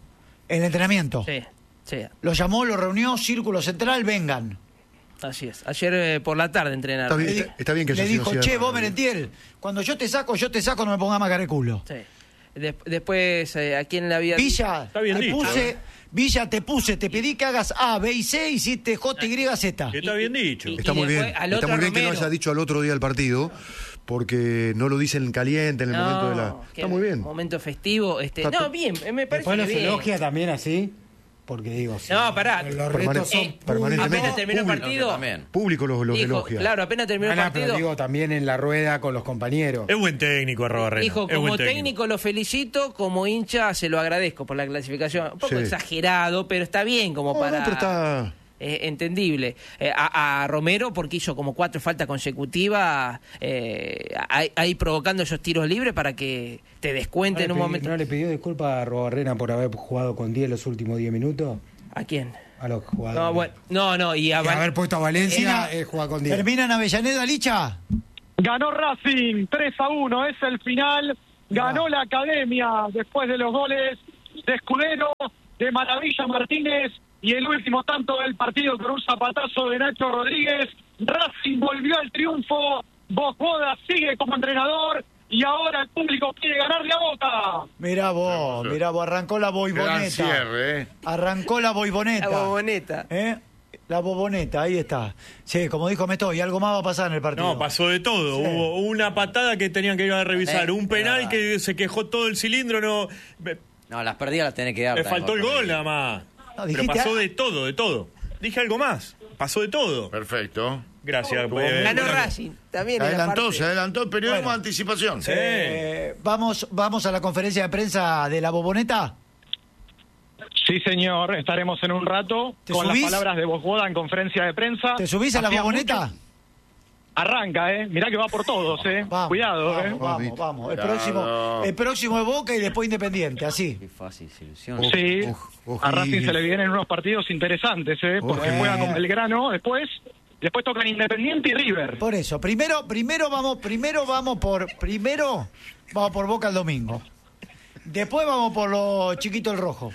El entrenamiento. Sí, sí, Lo llamó, lo reunió, círculo central, vengan. así es. Ayer eh, por la tarde entrenaron. Está bien, Le, está, está bien que le haya sido dijo, así, che, además, vos Merentiel, cuando yo te saco, yo te saco, no me pongas más cara de culo. Sí. Des- después, eh, ¿a quién le había Villa, Está bien te dicho, puse, eh. Villa, te puse, te pedí que hagas A, B y C, hiciste J, Y, Z. Que está bien dicho. y- Está muy bien. después al Está otro muy bien que no Romero. haya dicho al otro día del partido, porque no lo dicen caliente en el No, momento de la... que Está muy bien. Momento festivo. Este, Está no, to- bien, eh, me parece Después los que bien. elogia también así, porque digo, sí, No, pará. Los Permane- retos son Eh, permanentemente. apenas terminó el Público. partido, También. Público los, los dijo, elogia. claro, apenas terminó No, el no, partido, pero digo también en la rueda con los compañeros. Es buen técnico, Arrobarrena. dijo, es como buen técnico. lo felicito, como hincha se lo agradezco por la clasificación. Un poco Sí. exagerado, pero está bien como No, para... no, pero está... eh, entendible. Eh, a, a Romero, porque hizo como cuatro faltas consecutivas, eh, ahí, ahí provocando esos tiros libres para que te ¿No descuenten le, en un pedí- momento. ¿No le pidió disculpas a Robarrena por haber jugado con diez los últimos diez minutos? ¿A quién? A los jugadores. No, bueno, no, no, y a Y Val- haber puesto a Valencia, Termina- eh, juega con diez. ¿Termina en Avellaneda, Licha? Ganó Racing tres a uno, es el final. Ganó la Academia después de los goles de Escudero, de Maravilla Martínez y el último tanto del partido con un zapatazo de Nacho Rodríguez. Racing volvió al triunfo Bojoda sigue como entrenador y ahora el público quiere ganarle a Boca. Mirá vos, mirá vos, arrancó la Gran boiboneta. cierre, ¿eh? Arrancó la boiboneta. La boboneta. ¿Eh? La boboneta, ahí está. Sí, como dijo Meto, y algo más va a pasar en el partido. No, pasó de todo. Sí. Hubo una patada que tenían que ir a revisar, Eh, un penal verdad. que se quejó todo el cilindro, no. Me, No, las perdidas las tenés que dar. me también, faltó el por gol favor. nada más. No, Pero dijiste pasó a- de todo, de todo. Dije algo más. Pasó de todo. Perfecto. Gracias. eh, Ganó bueno, Racing. También Se en la adelantó, parte- se adelantó el periodismo Bueno. de anticipación. Sí. Eh, vamos, vamos a la conferencia de prensa de la boboneta. Sí, señor, estaremos en un rato ¿Te con subís? las palabras de Bojoda en conferencia de prensa. ¿Te subís a la Hacía boboneta? mucho- Arranca, ¿eh? Mirá que va por todos, ¿eh? Vamos, Cuidado, vamos, ¿eh? vamos, vamos. El Cuidado. próximo, el próximo es Boca y después Independiente, así. Qué fácil, se ilusiona. Sí, Oj- a Racing ojillo. se le vienen unos partidos interesantes, ¿eh? Porque Ojillo. juega con Belgrano, después después tocan Independiente y River. Por eso, primero, primero vamos, primero vamos por, primero vamos por Boca el domingo. Después vamos por los chiquitos el rojo.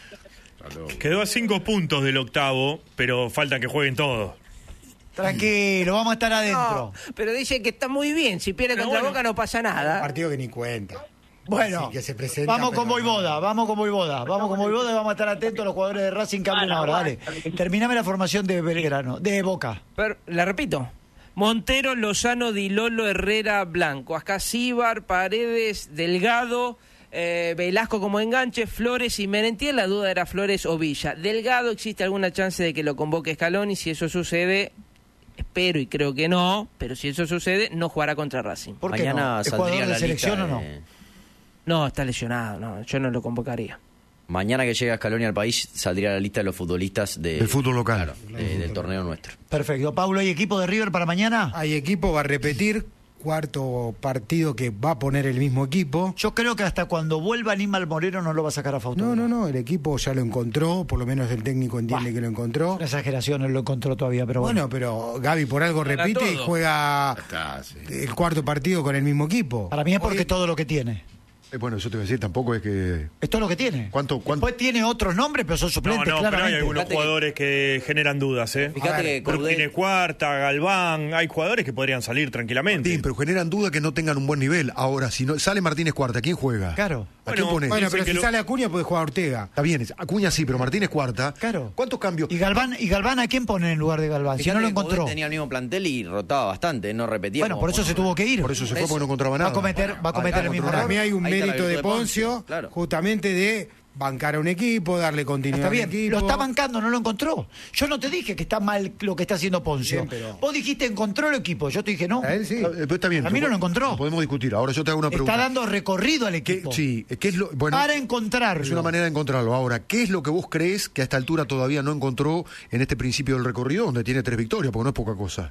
Quedó a cinco puntos del octavo, pero falta que jueguen todos. Tranquilo, vamos a estar adentro. No, pero dice que está muy bien. Si pierde Pero contra bueno. Boca no pasa nada. Partido que ni cuenta. Bueno, Sí, que se presenta, vamos con pero- Voivoda, vamos con Voivoda, vamos con Voivoda y vamos a estar atentos a los jugadores de Racing que hablen ahora, dale. Terminame la formación de Belgrano, de Boca. Pero, la repito. Montero, Lozano, Dilolo, Herrera, Blanco. Ascasíbar, Paredes, Delgado, eh, Velasco como enganche, Flores y Merentiel. La duda era Flores o Villa. Delgado, existe alguna chance de que lo convoque Scaloni. Si eso sucede, espero y creo que no, pero si eso sucede, no jugará contra Racing. ¿Por qué Mañana no? ¿Es saldría jugador de la selección lista o no? de- No, está lesionado, no, yo no lo convocaría. Mañana que llega Scaloni al país saldría la lista de los futbolistas de- Del fútbol local. de- del torneo nuestro. Perfecto. Paulo, ¿hay equipo de River para mañana? Hay equipo, va a repetir. Cuarto partido que va a poner el mismo equipo. Yo creo que hasta cuando vuelva Aníbal Moreno no lo va a sacar a Faustino. No, no, no, el equipo ya lo encontró, por lo menos el técnico entiende que lo encontró. Una exageración, no lo encontró todavía, pero bueno. Bueno, pero Gaby por algo Para repite y todo. juega Está, sí. el cuarto partido con el mismo equipo. Para mí es porque Hoy- es todo lo que tiene. Eh, bueno, eso te voy a decir, tampoco es que... Es todo lo que tiene. ¿Cuánto- cuánto- Después tiene otros nombres, pero son No, suplentes, no, pero hay claramente. algunos Fíjate que- jugadores que generan dudas, ¿eh? Fíjate que Martínez Coudet- Cuarta, Galván, hay jugadores que podrían salir tranquilamente. Sí, pero generan duda que no tengan un buen nivel. Ahora, si no sale Martínez Cuarta, ¿quién juega? Claro. ¿A quién Bueno, pone? Bueno, Dicen pero que si lo- sale Acuña puede jugar Ortega. Está bien, es- Acuña sí, pero Martínez Cuarta. Claro. ¿Cuántos cambios? ¿Y Galván, ¿Y Galván a quién pone en lugar de Galván? Si Fíjate no lo que Coudet encontró. tenía el mismo plantel y rotaba bastante, no repetía. Bueno, como por eso Ponce. se tuvo que ir. Por eso se fue Eso. porque no encontraba Va nada. a cometer, va a cometer el mismo Para error. mí hay un Ahí está la mérito de virtud de Poncio, Poncio, claro. justamente de bancar a un equipo, darle continuidad Está bien, al equipo. lo está bancando, no lo encontró. Yo no te dije que está mal lo que está haciendo Poncio. Bien, pero- Vos dijiste encontró el equipo, yo te dije no. A él sí. Eh, pero está bien. A mí no lo encontró. Podemos discutir. Ahora yo te hago una pregunta. Está dando recorrido al ¿Qué- equipo. sí, ¿qué es lo, bueno, para encontrarlo. es una manera de encontrarlo. Ahora, ¿qué es lo que vos crees que a esta altura todavía no encontró en este principio del recorrido, donde tiene tres victorias, porque no es poca cosa?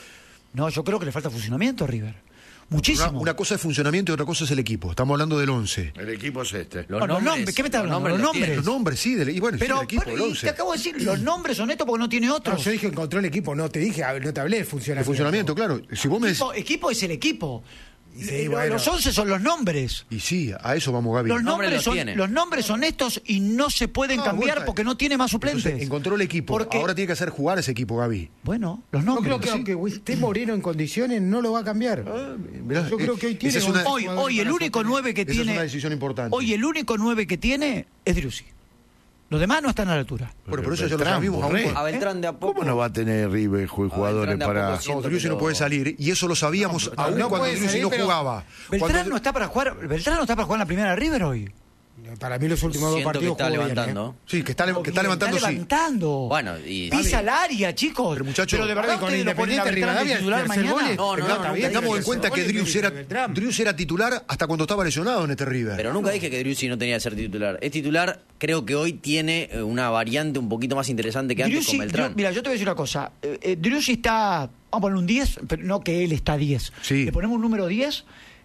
No, yo creo que le falta funcionamiento a River. Muchísimo. Una, una cosa es funcionamiento y otra cosa es el equipo. Estamos hablando del once. El equipo es este. Los No, los nombres, nombres, ¿qué me estás los hablando? Los los tiene. nombres. Los nombres, sí, del, y bueno, sí, Pero del equipo, bueno, del y once. te acabo de decir, los nombres son estos porque no tiene No, otros. yo dije encontró el equipo, no te dije, no te hablé del El funcionamiento. funcionamiento, claro. Si vos me decís- equipo, equipo es el equipo. Sí, Eh, bueno. Los once son los nombres. Y sí, a eso vamos, Gaby. Los nombres nombres, los son, tiene. los nombres son estos y no se pueden Ah, cambiar bueno, porque no tiene más suplentes. Entonces, encontró el equipo. Porque- Ahora tiene que hacer jugar ese equipo, Gaby. Bueno, los Yo nombres. creo que aunque esté Moreno en condiciones, no lo va a cambiar. mirá, Yo creo que hoy eh, tiene esa es una- once Hoy, jugadores hoy el para único sostener. nueve que Esa tiene. es una decisión importante. Hoy el único nueve que tiene es Driussi. Los demás no están a la altura. Bueno, pero eso ya lo Beltrán, sabíamos aún Borré. con- A Beltrán de a poco. ¿Cómo no va a tener River ju- jugadores de a poco para...? siento No, Driussi que no lo- puede salir. Y eso lo sabíamos No, aún no cuando puede Driussi salir, no pero- jugaba. Beltrán Cuando- no está para jugar. Beltrán no está para jugar en la primera de River hoy. Para mí los últimos dos Siento que partidos está jugó bien, levantando. ¿eh? Sí, que está, le- que está Bien, levantando, está sí. levantando. Bueno, y- Pisa el área, chicos. Pero, muchacho, de verdad con ustedes lo ponen a Independiente Beltrán de Rivadavia, titular el tercer mañana. gol es- No, no, Está no, bien, Tengamos en el cuenta que tercer gol es Driussi era, Beltrán. Driussi era titular hasta cuando estaba lesionado en este River. Pero nunca dije que Driussi no tenía que ser titular. Es titular, creo que hoy tiene eh, una variante un poquito más interesante que antes Driussi, con Beltrán. yo- mira, yo te voy a decir una cosa. Eh, eh, Driussi está, vamos a poner un diez, pero no que él está diez. Sí. Le ponemos un número diez,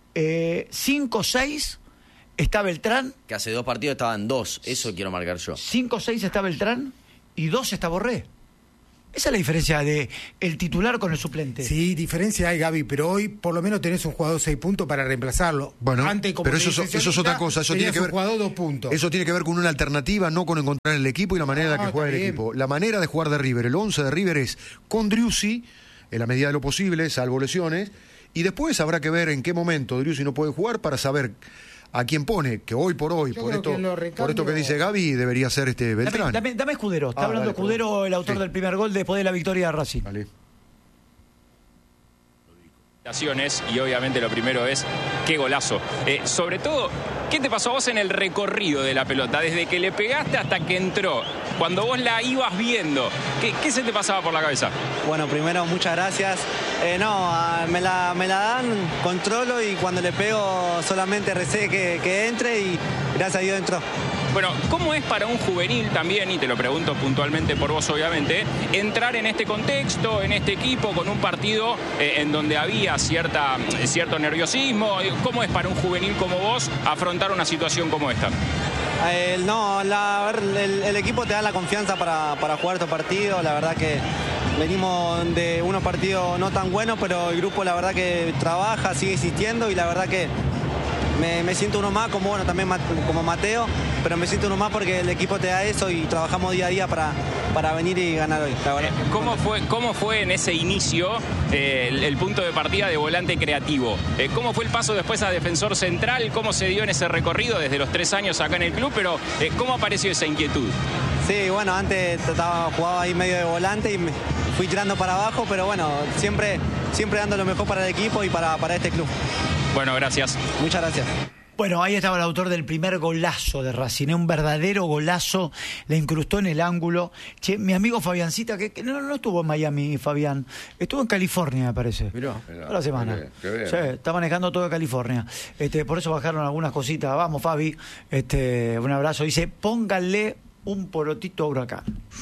cinco seis está Beltrán, Que hace dos partidos estaban dos. Eso quiero marcar yo. cinco seis está Beltrán y dos está Borré. Esa es la diferencia de el titular con el suplente. Sí, diferencia hay, Gaby, pero hoy por lo menos tenés un jugador seis puntos para reemplazarlo. Bueno, Antes, como pero te eso, dice es- eso es Solita, otra cosa. Eso tiene tenías que un ver. jugador dos puntos. Eso tiene que ver con una alternativa, no con encontrar el equipo y la manera en la No, que juega el está bien. equipo. La manera de jugar de River, el once de River es con Driussi, en la medida de lo posible, salvo lesiones, Y después habrá que ver en qué momento Driussi no puede jugar para saber a quién pone, que hoy por hoy, Yo por creo esto, que lo recambio- por esto que dice Gaby, debería ser este Beltrán. Dame, dame, dame Escudero, está Ah, hablando dale, Escudero, perdón. el autor Sí. del primer gol después de la victoria de Racing. Vale. Y obviamente lo primero es qué golazo. Eh, sobre todo, ¿qué te pasó a vos en el recorrido de la pelota? Desde que le pegaste hasta que entró. Cuando vos la ibas viendo, ¿qué, qué se te pasaba por la cabeza? Bueno, primero muchas gracias. Eh, no, ah, me la, me la dan, controlo y cuando le pego solamente recé que, que entre y gracias a Dios entró. Bueno, ¿cómo es para un juvenil también, y te lo pregunto puntualmente por vos obviamente, entrar en este contexto, en este equipo, con un partido eh, en donde había cierta, cierto nerviosismo? ¿Cómo es para un juvenil como vos afrontar una situación como esta? Eh, no, la- el, el equipo te da la confianza para, para jugar estos partidos. La verdad que venimos de unos partidos no tan buenos, pero el grupo la verdad que trabaja, sigue insistiendo y la verdad que me, me siento uno más, como bueno también Ma- como Mateo, pero me siento uno más porque el equipo te da eso y trabajamos día a día para, para venir y ganar hoy. La verdad. ¿Cómo fue, cómo fue en ese inicio eh, el, el punto de partida de volante creativo? Eh, ¿Cómo fue el paso después a defensor central? ¿Cómo se dio en ese recorrido desde los tres años acá en el club? Pero eh, ¿cómo apareció esa inquietud? Sí, bueno, antes estaba, jugaba ahí medio de volante y me fui tirando para abajo, pero bueno, siempre, siempre dando lo mejor para el equipo y para, para este club. Bueno, gracias. Muchas gracias. Bueno, ahí estaba el autor del primer golazo de Racing, ¿eh? Un verdadero golazo, le incrustó en el ángulo. Che, mi amigo Fabiancita, que, que no, no estuvo en Miami, Fabián, estuvo en California, me parece. Mirá. Toda la semana. Qué bien, qué bien. Sí, está manejando todo California. Este, por eso bajaron algunas cositas. Vamos, Fabi, este, un abrazo. Dice, pónganle un porotito a Huracán.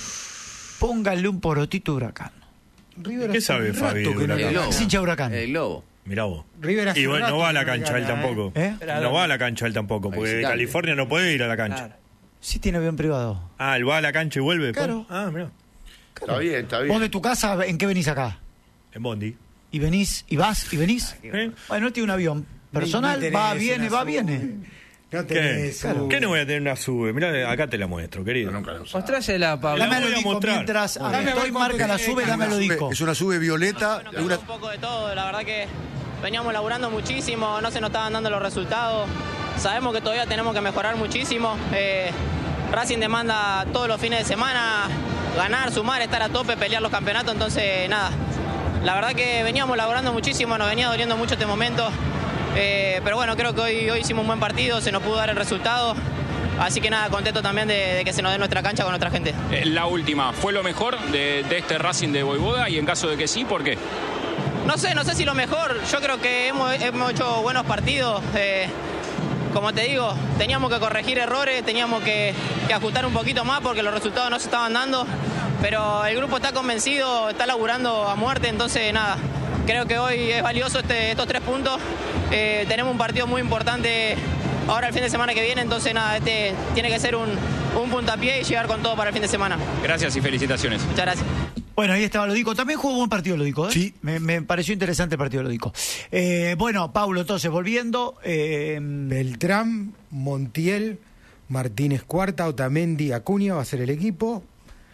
Pónganle un porotito a Huracán. River ¿Qué hace sabe un Fabi? rato que no de Huracán? gana. Es hincha de Huracán. El Globo. Mirá vos. River hace Y bueno, rato no va a la que no cancha él gana, tampoco. ¿Eh? No va a la cancha él tampoco, porque de Visitante. California no puede ir a la cancha. Claro. Sí tiene avión privado. Ah, él va a la cancha y vuelve después. Claro. Ah, mirá. Está bien, está Vos bien. de tu casa, ¿en qué venís acá? En Bondi. ¿Y venís, y vas, y venís? ¿Eh? Bueno, él tiene un avión personal, No tenés va, viene, una va, sub. viene. No ¿Qué? tenés su- ¿Qué no voy a tener una sube? Mirá, acá te la muestro, querido. Nunca lo usaba. Mostrásela, Pablo. La Dame voy lo a dico mostrar. mientras Dame, estoy voy, marca la contesté, sube, que dame lo Sube- dico. Es una sube violeta. Bueno, una- un poco de todo, la verdad que veníamos laburando muchísimo, no se nos estaban dando los resultados. Sabemos que todavía tenemos que mejorar muchísimo. Eh, Racing demanda todos los fines de semana ganar, sumar, estar a tope, pelear los campeonatos, entonces nada. La verdad que veníamos laburando muchísimo, nos venía doliendo mucho este momento. Eh, pero bueno, creo que hoy, hoy hicimos un buen partido, se nos pudo dar el resultado. Así que nada, contento también de, de que se nos dé nuestra cancha con nuestra gente. Eh, la última, ¿fue lo mejor de, de este Racing de Voivoda? Y en caso de que sí, ¿por qué? No sé, no sé si lo mejor. Yo creo que hemos, hemos hecho buenos partidos. Eh, como te digo, teníamos que corregir errores, teníamos que, que ajustar un poquito más porque los resultados no se estaban dando. Pero el grupo está convencido, está laburando a muerte, entonces nada. Creo que hoy es valioso este, estos tres puntos. Eh, tenemos un partido muy importante ahora el fin de semana que viene, entonces nada, este tiene que ser un, un puntapié y llegar con todo para el fin de semana. Gracias y felicitaciones. Muchas gracias. Bueno, ahí estaba Lodico. También jugó buen partido Lodico, ¿eh? Sí. Me, me pareció interesante el partido Lodico. Eh, bueno, Paulo, entonces, volviendo. Eh, Beltrán, Montiel, Martínez Cuarta, Otamendi, Acuña va a ser el equipo.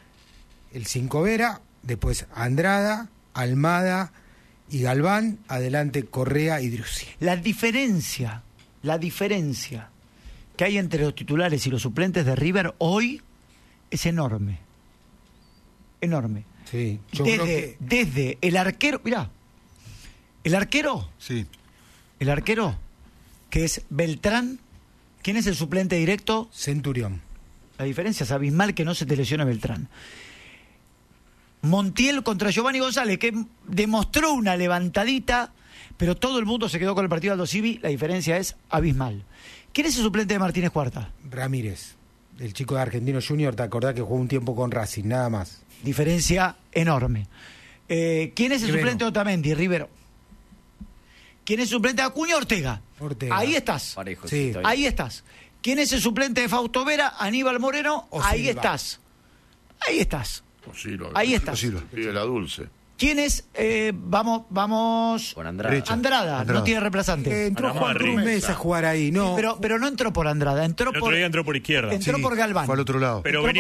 El cinco Vera, después Andrada, Almada y Galván. Adelante Correa y Driussi. la diferencia, la diferencia que hay entre los titulares y los suplentes de River hoy es enorme. Enorme. Sí, yo creo Desde, que desde el arquero, mirá, el arquero, Sí. el arquero, que es Beltrán, ¿quién es el suplente directo? Centurión. La diferencia es abismal que no se te lesione Beltrán. Montiel contra Giovanni González, que demostró una levantadita, pero todo el mundo se quedó con el partido de Aldo Civi, la diferencia es abismal. ¿Quién es el suplente de Martínez Cuarta? Ramírez, el chico de Argentino Junior, te acordás que jugó un tiempo con Racing, nada más. Diferencia enorme. Eh, ¿Quién es el Rivero. suplente de Otamendi? Rivero. ¿Quién es el suplente de Acuña? Ortega. Ortega. Ahí estás. Parejo, Sí. sí, está bien. Ahí estás. ¿Quién es el suplente de Fausto Vera? Aníbal Moreno. O Ahí Silva. estás. Ahí estás. Oh, sí, lo- Ahí está. Sí, lo- Pide la dulce. ¿Quién es? Eh, vamos, vamos. Con Andrada. Derecha. Andrada, Andrada. no tiene reemplazante. Eh, entró Para Juan Marri. Cruz Mesa a jugar ahí, no. pero, pero no entró por Andrada, entró El otro por. día entró por izquierda. Entró Sí, por Galván. Fue al otro lado. Pero entró venía